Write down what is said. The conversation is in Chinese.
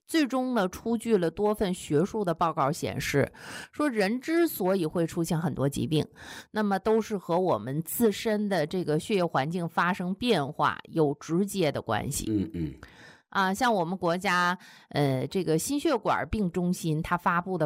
最终呢，出具了多份学术的报告显示，说人之所以会出现很多疾病，那么都是和我们自身的这个血液环境发生变化有直接的关系。像我们国家这个心血管病中心它发布的